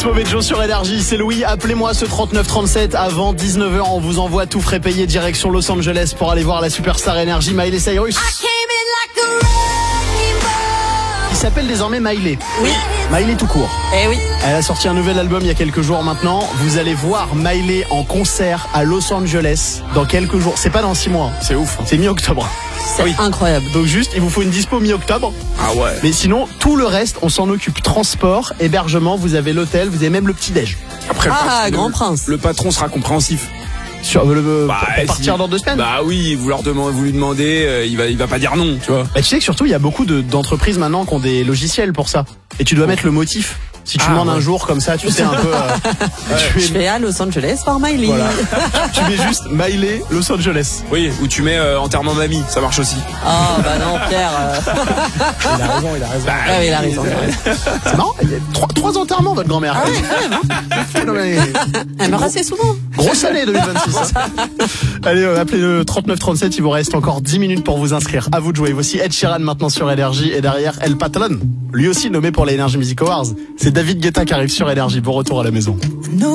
Tous mauvais Joe sur Énergie, c'est Louis. Appelez-moi ce 3937 avant 19h. On vous envoie tout frais payé direction Los Angeles pour aller voir la superstar Énergie Miley Cyrus. Il s'appelle désormais Miley. Oui. Miley tout court. Eh oui. Elle a sorti un nouvel album il y a quelques jours maintenant. Vous allez voir Miley en concert à Los Angeles dans quelques jours. C'est pas dans 6 mois. C'est ouf. C'est mi-octobre. C'est incroyable. Donc juste, il vous faut une dispo mi-octobre. Ah ouais. Mais sinon, tout le reste, on s'en occupe. Transport, hébergement, vous avez l'hôtel, vous avez même le petit-déj. Après, Grand Prince. Le patron sera compréhensif. Sur pour si- partir dans 2 semaines. Bah oui, vous lui demandez, il va pas dire non, tu vois. Bah, tu sais que surtout, il y a beaucoup d'entreprises maintenant qui ont des logiciels pour ça. Et tu dois mettre le motif. Si tu demandes un jour comme ça, tu sais un peu... Je vais à Los Angeles par Miley. Voilà. Tu mets juste Miley, Los Angeles. Oui, ou tu mets enterrement mamie, ça marche aussi. Oh bah non, Pierre. Il a raison, il a raison. Ah oui, il a raison. C'est marrant, il y a 3 enterrements, votre grand-mère. Ah ouais, quand même. Non, mais- Elle me rend assez souvent. Grosse année 2026. Allez, appelez le 3937, il vous reste encore 10 minutes pour vous inscrire. À vous de jouer. Voici Ed Sheeran maintenant sur Énergie et derrière El Patron, lui aussi nommé pour les Energy Music Awards. C'est David Guetta qui arrive sur Énergie. Bon retour à la maison.